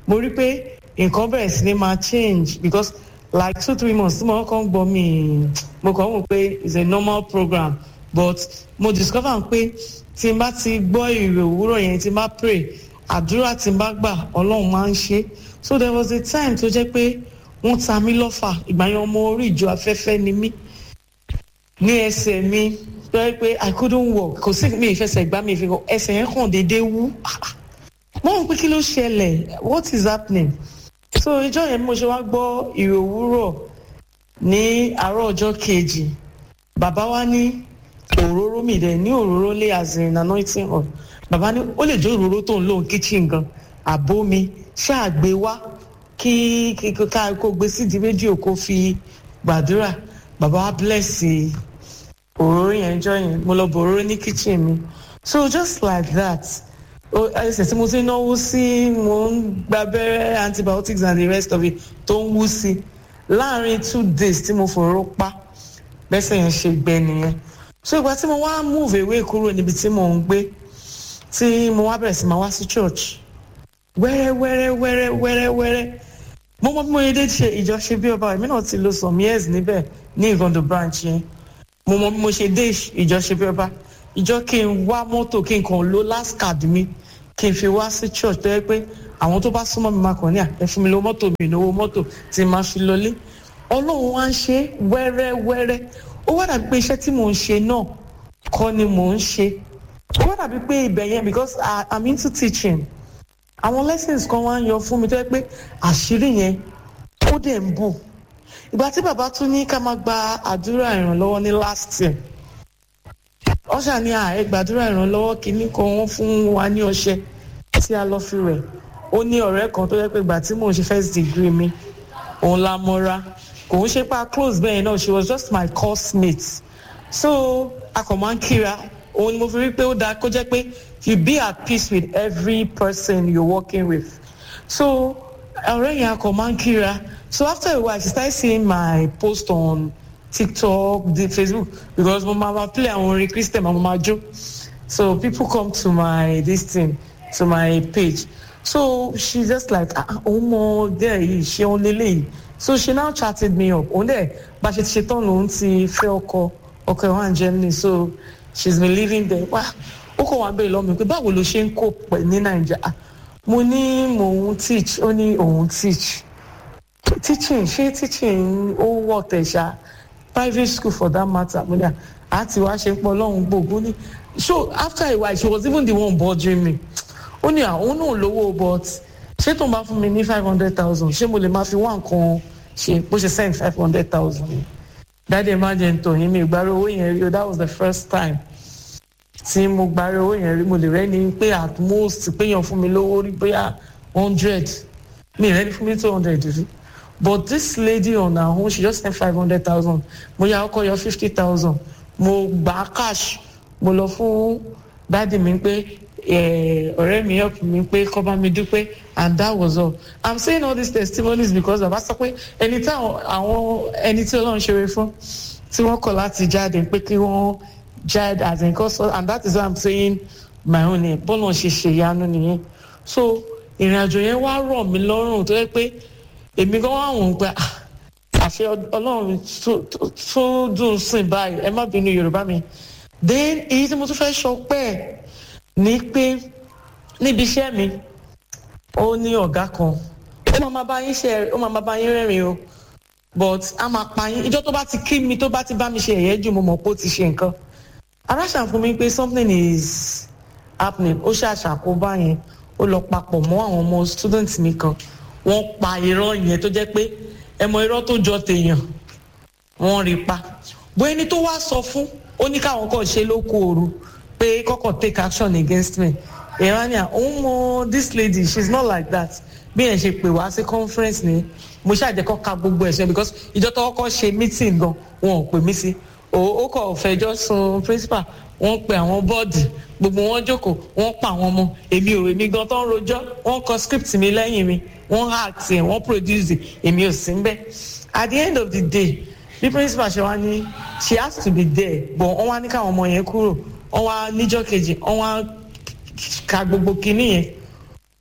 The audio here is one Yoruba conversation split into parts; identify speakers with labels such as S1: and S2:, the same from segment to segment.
S1: mo rí pé nǹkan bẹ̀rẹ̀ sí ní máa change because like 2-3 months tí mo kàn gbọ́ mi mo kàn wò pé it's a normal program but mo discover pé tí n bá ti gbọ́ ìrè òwúrọ̀ yẹn tí n bá pray àdúrà tí n bá gbà Ọlọ́run máa ń ṣe so there was a time tó jẹ́ pé wọ́n ta mí lọ́fà ìgbà yẹn ọmọ orí ìjọ afẹ́fẹ́ ni mí ní ẹsẹ̀ mi pé I couldn't walk kò sí mi ìfẹsẹ̀ gbá mi ìfẹ́ ẹsẹ̀ yẹn kàn déédéé wú mo rò pé kí ló ṣẹlẹ̀ what is happening so ìjọ yẹn mo ṣe wá gbọ́ ìrè òwúrọ̀ ní àárọ̀ ọjọ́ kejì bàbá wa ní òróró mi dẹ̀ ní òróró lé as in anointing oil bàbá ní ó lè jẹ́ òróró tó ń lò kitchen gan àbó mi ṣáà gbé wá kí kó gbé sídìí rédíò kó fi gbàdúrà bàbá wa bless òróró yẹn jọ yẹn mo lọ bọ òróró ní kitchen mi so just like that ẹsẹ̀ tí mo ti náwó sí mo ń gba abẹ́rẹ́ antibiotics and the rest of it tó ń wú sí láàrin 2 days tí mo fòró pa bẹ́sẹ̀ yẹn ṣe gbẹ nìyẹn so ìgbà tí mo wá move away kúrò níbi tí mo ń gbé tí mo wá bẹ̀rẹ̀ sí máa wá sí church wẹ́rẹ́ mo mọ bí mo yẹ dé ṣe ìjọ ṣe bí ọba èmi náà ti lò some years níbẹ̀ ní Igondo branch yẹn mo mọ bí mo ṣe dé ìjọ ṣe bí ọba ìjọ kí n wá mọ́tò kí n kàn lo last card mi kí n fi wá sí church tó yẹ pé àwọn tó bá súnmọ́ mi máa kàn ní ẹ fún mi lówó mọ́tò mi ìnáwó mọ́tò tí máa fi lọlé Ọlọ́run wá ń ṣe wẹ́rẹ́ ó wá dàbí pé iṣẹ́ tí mò ń ṣe náà kọ́ ni mò ń ṣe ó wá dàbí pé ibẹ̀ yẹn because I'm into teaching àwọn lessons kan wá ń yọ fún mi tó yẹ pé àṣírí yẹn ó dẹ̀ ń bù ìgbà tí bàbá tún ní ká máa gba àdúrà ìrànlọ́wọ́ ní last year ọ̀ṣà ní gbàdúrà ìrànlọ́wọ́ kìíní kan wọ́n fún wa ní ọṣẹ tí a lọ fi rẹ̀ ó ní ọ̀rẹ́ kan tó yẹ pé ìgbà tí mò ń ṣe first degree mi òun la mọ́ra kò ń ṣe pa close bẹ́ẹ̀ náà she was just my course mate so a kò máa ń kíra òun ni mo fi rí pé ó dáa kó jẹ́ pé you be at peace with every person you're working with so ọ̀rẹ́ yẹn a kò máa ń kíra so after a while she started seeing my post on TikTok, the Facebook, because mama play on orin Christian, mama jo. So people come to my to my page. So she just like, oh there she only lay. So she now chatted me up. On there, but she turned on to fẹ́ ọkọ in Germany. So she's been living there. Wow, oko wa be lo mi pé báwo ló ṣe ń cope ní Naija. Mo ní mo ń teach, ó ní òun teach. Teaching ó work ṣá. Private school for that matter àti wá ṣe pọ̀ lọ́hùn gbogbo ní so after a while she was even the one bothering me ó ní àwọn náà lówó but ṣé tó ń bá fún mi ní 500,000 ṣé mo lè máa fi wá nǹkan ṣe bó ṣe send 500,000 dáadé imagine tó yín mi ìgbàre owó yẹn rí o that was the first time tí mo gbàre owó yẹn rí mo lè rẹ́ni pé at most péyàn fún mi lówó rí bóyá 100 mi rẹ́ni fún mi 200 rí. But this lady on her own, she just sent 500,000. Mo yá ọkọ yọ 50,000. Mo gba cash. Mo lọ fún daddy mi pé ọ̀rẹ́ mi help mi pé kó bá mi dúpẹ́ and that was all. I'm saying all these testimonies because bàbá sọ pé ẹni tí Ọlọ́run ṣeré fún tí wọ́n kọ̀ láti jáde pé kí wọ́n jáde as in cause and that is why I'm saying my own name. Bọ́lá ṣe ṣe ìyanu nìyẹn. So ìrìnàjò yẹn wá rọ̀ mí lọ́rùn tó yẹ pé èmi gan wà wọ́n pé àṣẹ Ọlọ́run tó dùn sìn báyìí ẹ má bínú Yorùbá mi then èyí tí mo tún fẹ́ sọ pé ní pé níbi iṣẹ́ mi ó ní ọ̀gá kan ó máa bá yín rẹ́rìn o but a máa pa yín ìjọ tó bá ti kí mi tó bá ti bá mi ṣe ẹ̀yẹ́ jù mo mọ̀ pé ó ti ṣe nǹkan aráṣà fún mi pé something is happening ó ṣàṣàkóbá yẹn ó lọ papọ̀ mọ́ àwọn ọmọ student mi kan wọ́n pa irọ́ yẹn tó jẹ́ pé ẹmọ irọ́ tó jọ tèèyàn wọ́n rí pa bó ẹni tó wá sọ fún ó ní káwọn kàn ṣe lóko òru pé kọ́kọ́ take action against me ìrànìyà òun mọ this lady she's not like that bí ẹ̀ ṣe pè wá sí conference ni mo ṣàjẹ́kọ́ ka gbogbo ẹ̀ṣẹ̀ because ìjọ tó kọ́kọ́ ṣe meeting gan wọn ò pè mí sí ó kọ̀ fẹjọ́ sun principal wọ́n pe àwọn bọ́ọ̀dì gbogbo wọn jókòó wọ́n pa àwọn ọmọ èmi gan tó ń rojọ́ wọ́n kọ script mi lẹ́yìn mi wọ́n act ẹ̀ wọ́n produce èmi ò sí ń bẹ̀ at the end of the day bí principal ṣe wá ní she has to be there but wọ́n wá ní káwọn ọmọ yẹn kúrò wọ́n wá níjọ́ kejì wọ́n wá ka gbogbo kinní yẹn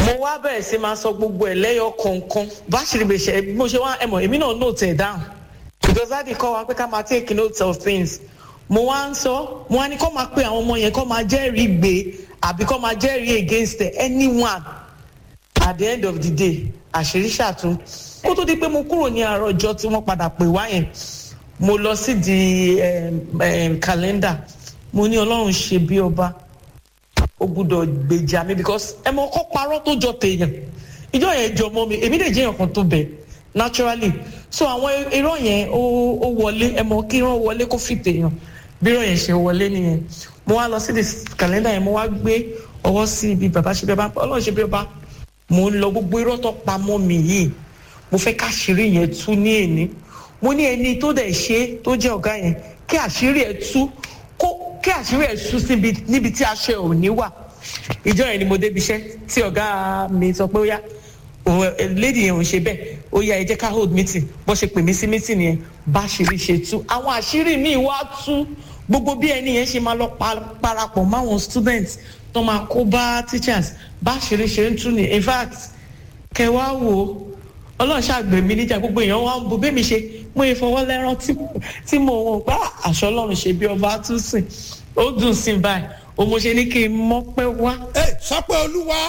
S1: mo wá bẹ̀rẹ̀ sí máa sọ gbogbo ẹ̀ lẹ́yọ kọ̀ọ̀kan bá ṣe bẹ̀ṣẹ̀ mo ṣe wá ẹ̀mọ̀ èmi náà note ẹ̀ down because dáàdì kọ́ wa pé ká máa take note of things mo wá ń sọ mo wá ní kó máa pe àwọn ọmọ yẹn kó máa jẹ́rìí gbé àbí kó máa jẹ́rìí against anyone at the end of the day àṣírí ṣàtún kó tó di pé mo kúrò ní àárọ̀ ọjọ́ tí wọ́n padà pè wá yẹn mo lọ sí di kàlẹ́ndà mo ní Ọlọ́run ṣe bí ọba ó gbúdọ̀ gbèjà mi because ẹ mọ ọkọ parọ́ tó jọ tèèyàn ìjọ yẹn jọ mọ́ mi èmi lè jẹ́ èèyàn kan tó bẹ̀ naturally so àwọn irọ́ yẹn ó wọlé ẹ mọ kí irọ́ wọlé kó fi tèèyàn bí irọ́ yẹn ṣe wọlé nìyẹn mo wá lọ sí di kàlẹ́ndà yẹn mo wá gbé ọwọ́ sí ibi bàbá ṣe bí ọba Ọlọ́run ṣe bí ọba mo ń lọ gbogbo irọ́ tó pa mọ́ mi yìí mo fẹ́ káṣírí yẹn tú ní èní mo ní ẹni tó dẹ̀ ṣe tó jẹ́ ọ̀gá yẹn kí àṣírí ẹ̀ tú kí àṣírí ẹ̀ tú níbi tí aṣọ ẹ̀ ò ní wà ìjọ yẹn ni mo débi iṣẹ́ tí ọ̀gá mi sọ pé ó yá lady yẹn ò ṣe bẹ́ẹ̀ ó yá ẹ jẹ́ ká hold meeting bó ṣe pè mí sí meeting yẹn bá àṣírí ṣe tú àwọn àṣírí míì wá tú gbogbo bí ẹni yẹn ṣe máa lọ parapọ̀ máwọn students tó máa kó bá teachers bá àṣírí ṣe ń tú ni in fact kẹwàá wò Ọlọ́run ṣàgbé mi níjà gbogbo èèyàn wá ń bo bẹ́ẹ̀ mi ṣe mo ìfọwọ́ lẹ́rán tí mo wọ̀n gbá àṣọ Ọlọ́run ṣe bí ọba tún sìn ó dùn sí báyìí o mo ṣe ní kí n mọ́pẹ́ wá.
S2: ẹ sọ pé olúwa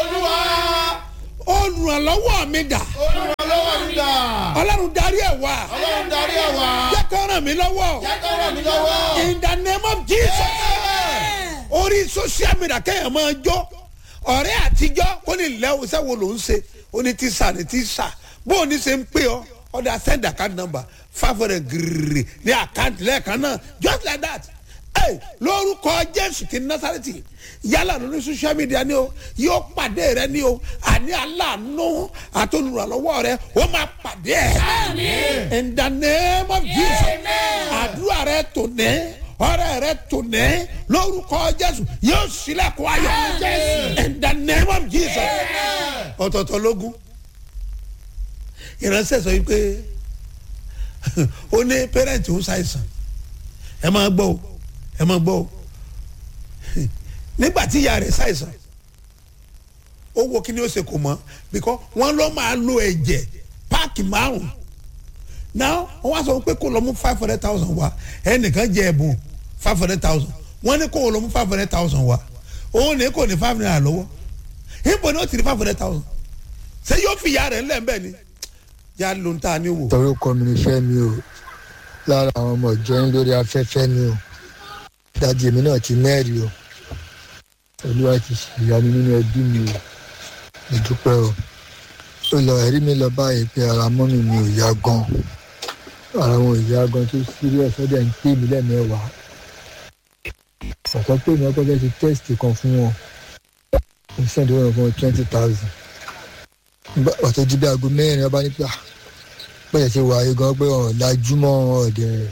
S2: olùrànlọ́wọ́ mi dà Ọlọ́run darí ẹ̀ wá jẹ́ kó ràn mí lọ́wọ́ in the name of Jesus orí social media kéèyàn máa jó ọ̀rẹ́ àtijọ́ kó ní ilẹ̀ ìṣẹ́wó ló ń ṣe ó ní tíṣà ní tíṣà bó o ní ṣe ń pè ọ́ ọ̀dà send account number 500 gírírì ní account lẹ́ẹ̀kan náà just like that. Lórúkọ Jésù ti Násárẹ́tì yálà lórí social media ni o yóò pàdé rẹ ni o àní aláàánú àtolùrànlọ́wọ́ rẹ ó máa pàdé ẹ. In the name of Jesus àdúrà rẹ tò ní ọ̀rẹ́ rẹ tò ní lórúkọ Jésù yóò ṣílẹ̀kùn ayọ̀. In the name of Jesus ọ̀tọ̀ọ̀tọ̀ lógún ìránṣẹ́ sọ wípé ó ní pẹ́rẹ́ǹtì ó ṣàìsàn ẹ máa gbọ́ o ẹ máa gbọ́ o nígbà tí ìyá rẹ̀ ṣàìsàn ó wo kí ni ó ṣe kò mọ́ because wọ́n lọ máa lo ẹ̀jẹ̀ páàkì 5 náà wọ́n wá sọ pé kó lọ mú 500,000 wá ẹnìkan jẹ ẹ̀bùn 500,000 wọ́n ní kó lọ mú 500,000 wá òun ní kò ní 5 naira lọ́wọ́ níbo ni ó ti rí 500,000 ṣé yóò fi ìyá rẹ̀ ńlẹ̀ ńbẹ̀ ni yá ló ń ta ni wò.
S3: torí ọkọ mi ní fẹ́ mi o lára àwọn ọmọ ìjọ yín lórí afẹ́fẹ́ ni o dájú èmi náà ti mẹ́rin o olúwa ti ṣèyanu nínú ẹbí mi o ìdúpẹ́ o ó lọ ẹ̀rí mi lọ báyìí pé ara mọ́mì mi ò yá gan ara wọn ò yá gan tó serious ọdẹ ń pè mí lẹ́mẹ̀wàá ọ̀sán pé mi ọkọ̀ fẹ́ ti test kan fún wọn mo send wọn fún 20,000 ọ̀tọ̀ jí bí aago mẹ́rin ọba ní pé bẹ́ẹ̀ ṣe wà yìí gan pé ọ̀làjúmọ́ ọ̀dẹ̀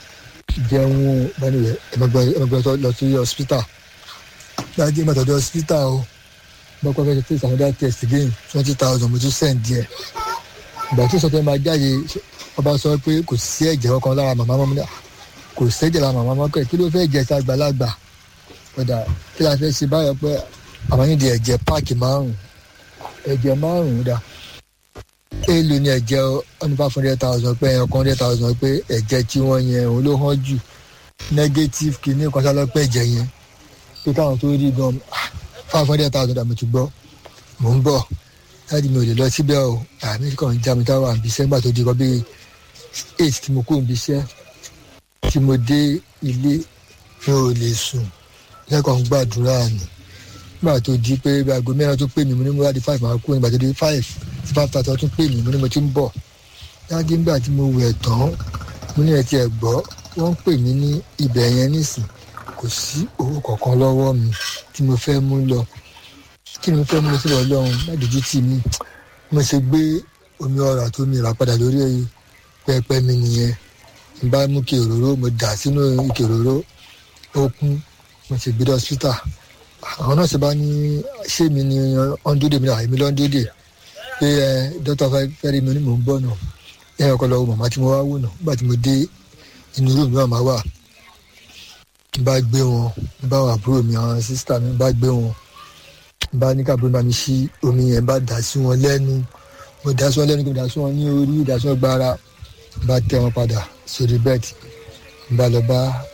S3: jẹun báyìí ẹ̀mọ́gbẹ́ lọ sí hospital dájú ìmọ̀tọ̀dọ̀ hospital o bọ́kọ́ fẹ́ ṣe test another test again 20,000 mo tún send díẹ̀ ìgbà tí sọ́tẹ́ máa jáde ọba sọ pé kò sí ẹ̀jẹ̀ kankan lára màmá mọ́mọ́ kò sẹ́jẹ̀ lára màmá mọ́kẹ́ kí ló fẹ́ jẹ́ sí àgbàlagbà padà kí la fẹ́ ṣe báyọ̀ pé àwọn yìí di ẹ̀jẹ̀ páàkì 5 ẹ̀jẹ̀ 5 dà èèlò ni ẹ̀jẹ̀ ọ̀nà 500,000 pé ẹ̀yàn 100,000 pé ẹ̀jẹ̀ tí wọ́n yẹn òun ló hàn jù negative kìíní kan sálọ pé ẹ̀jẹ̀ yẹn pé káwọn tó rí gan 500,000 dàmú ti gbọ́ mò ń bọ̀ láti mi ò lè lọ síbẹ̀ o àmì kan já mi táwọn àbíṣẹ́ nígbà tó di kọ́ bí 8 tí mo kó ìbíṣẹ́ tí mo dé ilé mi ò lè sùn lẹ́kọ̀ọ́ gbàdúrà ni nígbà tó di pé aago mẹ́rin tó pè mí mo ní mo wá di 5 máa kú nígbà tó di 5 tí 5,000 tún pè mí mo ní mo ti ń bọ̀ dájú nígbà tí mo wẹ̀ tán mo ní ẹ̀ tí ẹ̀ gbọ́ wọ́n ń pè mí ní ibẹ̀ yẹn nísìn kò sí owó kankan lọ́wọ́ mi tí mo fẹ́ mú lọ kí ni mo fẹ́ mú lọ sílẹ̀ ọlọ́run ládùúgbò tì mí mo ṣe gbé omi ọ̀rá tó mi rà padà lórí pẹpẹ mi nìyẹn n bá mú ike òróró mo dà sínú ike òróró ó kún mo ṣe gbé dé hospital àwọn náà ṣe bá ní ṣé mi ni ọ̀ndódè mi náà èmi lọ́ndódè pé dókítà fẹ́ rí mi ní mò ń bọ̀ náà ẹ̀yìn ọkọ̀ lọ́wọ́ màmá tí mo wá wò náà nígbà tí mo dé inú rúùmù náà máa wà n bá gbé wọn n bá wà àbúrò mi àwọn sísítà mi bá gbé wọn bá ní káàbọ̀ bá mi ṣí omi yẹn bá dà sí wọn lẹ́nu mo dà sí wọn lẹ́nu kí mo dà sí wọn ní orí dà sí wọn gbára bá tẹ wọn padà sórí bẹ́ẹ̀dì bá lọ bá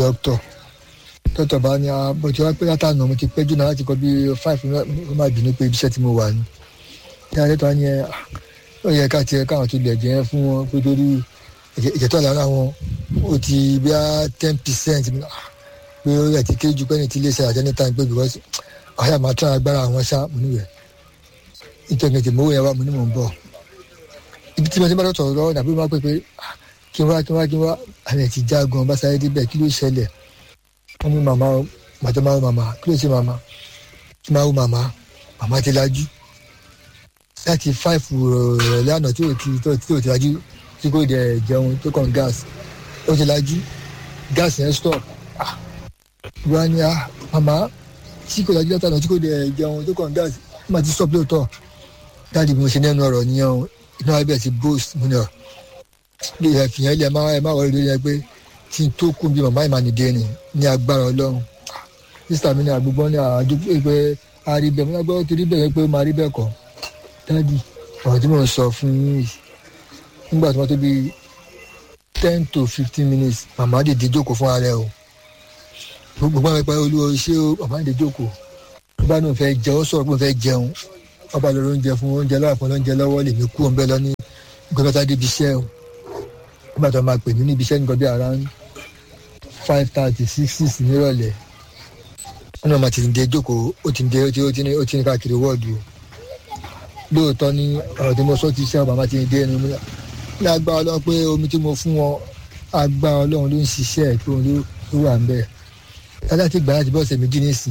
S3: dókítà bá ní abọ́jú wá pé látànà mo ti pẹ́ jù náà láti kọ́ bí 5 ó má bínú pé ibiṣẹ́ tí mo wà ní. ní alẹ́ tó wá ní ó yẹ ká tiẹ̀ káwọn tó lè jẹ́ fún wọn pé torí ìjẹ́tọ̀ lára wọn ó ti bí i 10% pé ó yẹ ti kéré ju pé ní ti lè ṣe àjẹ́ níta pé because àyà máa tún agbára àwọn ṣá mo níwẹ̀ ìtẹ̀gẹ̀tẹ̀ mowó yẹn wá mo ní mò ń bọ̀ ibi tí mo ti bá dọ̀tọ̀ lọ́wọ́ dàbí wọ́n pé kí n wá àmì ẹ̀ ti já gan bá sáré débẹ̀ kí ló ṣẹlẹ̀ wọ́n ní màmá màtọ́ máa wò màmá kí ló ṣe màmá kí máa wò màmá ti lajú láti 5 rọ̀lẹ́ àná tí ò ti lajú tí kò dẹ̀ jẹun tó kàn gáàsì ó ti lajú gáàsì yẹn stop wọ́n ní màmá tí kò lajú látàná tí kò dẹ̀ jẹun tó kàn gáàsì ó máa ti stop lóòótọ́ dáàdi bí mo ṣe nẹ́nu ọ̀rọ̀ nìyẹn o inú abẹ́ ti boost mo ní ọ̀ bí ẹ̀fìyàn ilé ẹ̀ má wọlé lórí ẹ pé tí n tó kún bí màmá ìmánidé ni ní agbára ọlọ́run sísá mi ní àgbègbè ní àdúgbò pé a rí bẹ́ẹ̀ mo ní agbára tó rí bẹ́ẹ̀ pé ó máa rí bẹ́ẹ̀ kọ́ dáàdi ọ̀rọ̀ tí mo ń sọ fún yín yìí nígbà tí wọ́n tó bí 10 to 15 minutes màmá dìde jókòó fún ara ẹ o gbogbo àwọn ìpàdé olúwo ṣé o màmá dìde jókòó bá ní òun fẹ́ jẹun ó sọ̀rọ̀ pé òun fẹ́ jẹun ọba lórí oúnjẹ fún oúnjẹ lọ́wọ́ fún oúnjẹ lọ́wọ́ lèmi kú òun bẹ́ẹ̀ lọ ní gbọ́dọ̀ débi iṣẹ́ o nígbà tó máa pè mí níbi iṣẹ́ nǹkan bí around 5:30 6 nírọ̀lẹ́ wọn náà máa ti dé jókòó ó ti ní káàkiri wọ́ọ̀dù o lóòótọ́ ní ọ̀rọ̀ tí mo sọ ti ṣe ọba máa ti dé ẹnu mi ní agbára ọlọ́run pé omi tí mo fún wọn agbára ọlọ́run ló ń ṣiṣẹ́ ẹ̀ pé òun ló wà ń bẹ̀ dáadáa ti gbà láti bọ́ ọ̀sẹ̀ méjì nísìn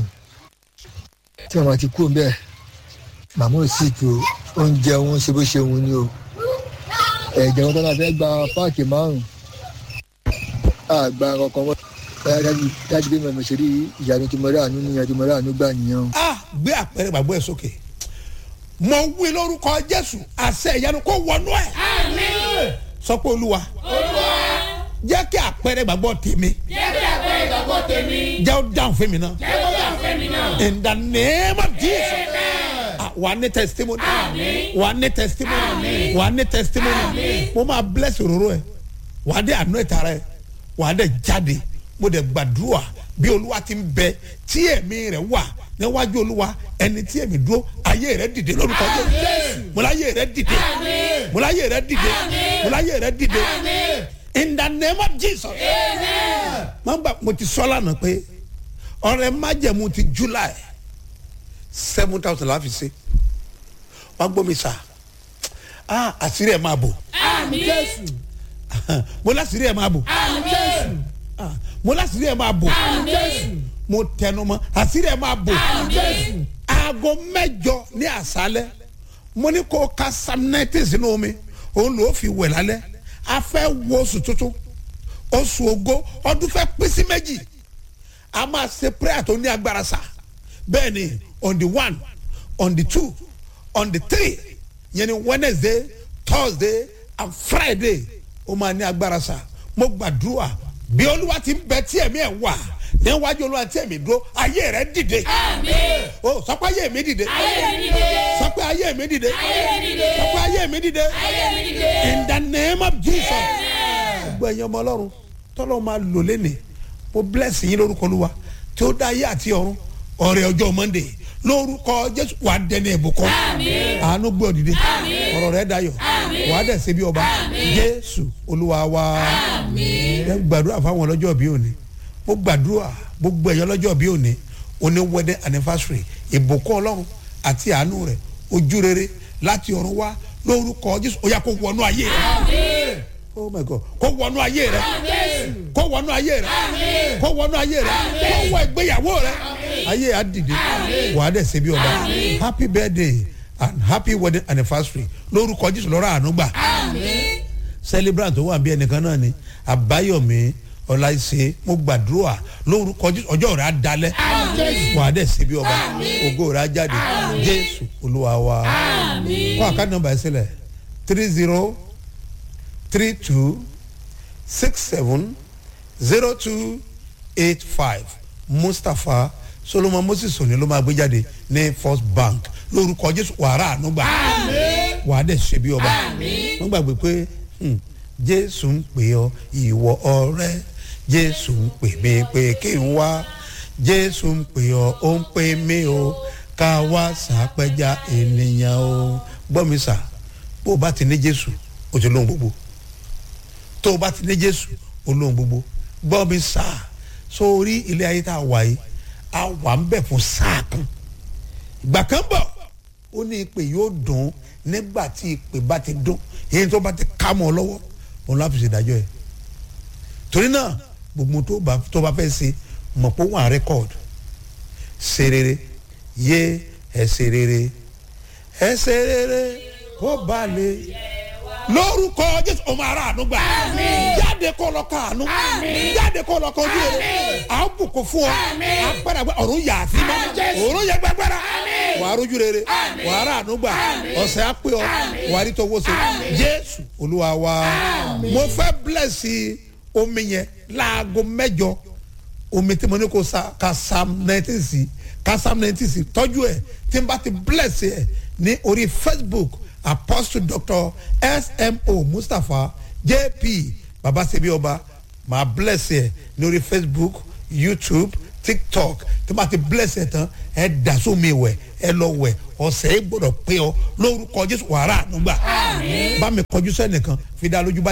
S3: tí màmá ti kú ń bẹ̀ màmá ò sì tó oúnjẹ wọn ṣe bó ṣe wọn ni o ẹ̀jẹ̀ wọn tó náà fẹ́ gba páàkì 5 àgbà kankan wọn dájú bí mo ṣe rí ìyanu tí mo rí àánú níyàn tí mo rí àánú gbà nìyẹn.
S2: gbé àpẹẹrẹ gbàgbọ́ ẹ sókè mo wí lórúkọ Jésù àṣẹ ìyanu kó wọnú ẹ. Àmín. sọ pé Olúwa jẹ́ kí àpẹẹrẹ gbàgbọ́ tèmi jẹ́ ó dáhùn fún mi náà in the name of Jesus. Wà á ní testimony wà á ní testimony wà á ní testimony mo máa bless òróró ẹ wà á dé àánú ẹ̀ tara ẹ wà á dé jáde mo dẹ̀ gbàdúrà bí Olúwa ti ń bẹ tí ẹ̀mí rẹ̀ wà níwájú Olúwa ẹni tí ẹ̀mí dúró ayé rẹ̀ dìde lórúkọ Jésù mo láyé rẹ̀ dìde mo láyé rẹ̀ dìde mo láyé rẹ̀ dìde in the name of Jesus. mo ti sọ lánàá pé ọrẹ májẹ̀mú ti July 7,000 la fi ṣe wàá gbọ́ mi sá àṣírí ẹ̀ máa bò mo láṣírí ẹ̀ máa bò mo láṣírí ẹ̀ máa bò mo tẹnu mọ́ àṣírí ẹ̀ máa bò aago 8 ní àṣálẹ́ mo ní kó ka Psalm 90 sínú omi òun ló fi wẹ̀ lálẹ́ a fẹ́ wo oṣù tuntun oṣù ògo ọdún fẹ́ pín sí méjì a máa ṣe prayer tó ní agbára sá bẹ́ẹ̀ ni on the 1 on the 2 on the 3 yẹn ni Wednesday Thursday and Friday ó máa ní agbára sá mo gbàdúrà bí Olúwa ti ń bẹ tí ẹ̀mí ẹ̀ wà níwájú Olúwa tí ẹ̀mí dúró ayé rẹ̀ dìde. Àmín. o sọ pé ayé mi dìde. ayé mi dìde. sọ pé ayé mi dìde. ayé mi dìde. sọ pé ayé mi dìde. ayé mi dìde. in the name of Jesus. gbogbo ẹ̀yin ọmọ Ọlọ́run tọ́lọ́ máa lò lẹ́nìí mo bless yín lórúkọ Olúwa tí ó dá ayé àti ọ̀run ọ̀rẹ́ ọjọ́ Monday lórúkọ Jésù wà á dẹni ìbùkún àánú gbé òdìdé ọ̀rọ̀ rẹ̀ dayọ̀ wà á dẹ̀ ṣe bí ọba Jésù Olúwa wa. ẹ gbàdúrà fáwọn ọlọ́jọ́ bí òní mo gbàdúrà gbogbo ẹ̀yọ́ ọlọ́jọ́ bí òní òní wedding anniversary ìbùkún Ọlọ́run àti àánú rẹ̀ ojú rere láti ọ̀run wá lórúkọ Jésù ó yá kó wọnú ayé rẹ̀. Oh my God kó wọnú ayé rẹ̀ kó wọnú ayé rẹ̀ kó wọnú ayé rẹ̀ kó wọ ìgbéyàwó rẹ̀ ayé á dìde wàá dẹ̀ ṣe bí ọba happy birthday and happy wedding anniversary lórúkọ Jésù lọ́rọ̀ àánú gbà. celebrant tó wà bí ẹnìkan náà ni Àbáyọ̀mí Ọláìṣe mo gbàdúrà lórúkọ Jésù ọjọ́ rẹ̀ á dalẹ̀ wàá dẹ̀ ṣe bí ọba ògo rẹ̀ á jáde Jésù Olúwa wa. kọ́ àkáàdì nọ́mbà ẹ̀ sílẹ̀ 3032670285 Mustapha Solomon Moses òní ló máa gbé jáde ní First Bank lórúkọ Jésù wàrà ànúgbà wàá dẹ̀ ṣe bí ọba wọ́n gbàgbé pé Jésù ń pè ọ́ ìwọ ọ̀rẹ́ Jésù ń pè mí pé kí n wá Jésù ń pè ọ́ ó ń pè mí o ká wá sàpẹja ènìyàn o gbọ́ mi sà bó o bá ti ní Jésù o ti lóhun gbogbo tó o bá ti ní Jésù o lóhun gbogbo gbọ́ mi sà sórí ilé ayé tá a wà yìí a wà ń bẹ̀ fún sáà kan ìgbà kan bọ̀ ó ní ìpè yóò dùn nígbà tí ìpè bá ti dùn èyí tó bá ti ká mọ́ ọ lọ́wọ́ òun láti ṣe ìdájọ́ ẹ̀ torí náà gbogbo tó bá fẹ́ ṣe mọ̀ pé wọ́n á rẹ́kọ̀d ṣe rere yé ẹ ṣe rere kó ba lè lórúkọ Jésù ọmọ ara àánú gbà jáde kó lọ kọ àánú jáde kó lọ kọ ojú rere à ń bùkún fún ọ agbára ọ̀run yà á sí mọ́ ọ̀run yẹ gbàgbára wà á rójú rere wà á rà àánú gbà ọ̀sẹ̀ á pé ọ wà á rí tọwọ́ sí Jésù Olúwa wa mo fẹ́ blẹ́sì omi yẹn láago 8 omi tí mo ní kó ka Psalm 19 sí ka Psalm 19 sí tọ́jú ẹ̀ tí n bá ti blẹ́sì ẹ̀ ní orí Facebook Apostle Dr. SMO Mustapha JP Baba Sebi Ọba máa bless ẹ lórí Facebook YouTube TikTok tí máa ti bless ẹ tán ẹ dà sómi wẹ̀ ẹ lọ wẹ̀ ọ̀sẹ̀ ẹ gbọ́dọ̀ pé ọ lórúkọ Jésù wàrà ànúgbà bá mi kọjú sẹ́nìkan fi dá lójú báyìí.